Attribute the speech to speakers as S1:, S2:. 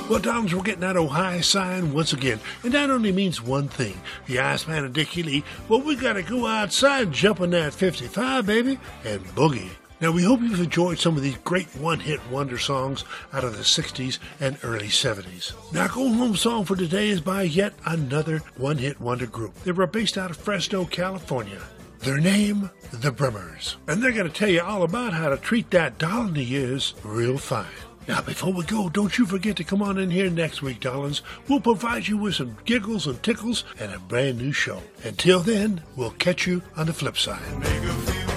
S1: Well, Donald, we're getting that Ohio sign once again, and that only means one thing. The Iceman and Dickie Lee, well, we gotta go outside and jump on that 55, baby, and boogie. Now, we hope you've enjoyed some of these great one-hit wonder songs out of the 60s and early 70s. Now, Go Home song for today is by yet another one-hit wonder group. They were based out of Fresno, California. Their name, the Brimmers. And they're going to tell you all about how to treat that doll in the ears real fine. Now, before we go, don't you forget to come on in here next week, darlings. We'll provide you with some giggles and tickles and a brand new show. Until then, we'll catch you on the flip side.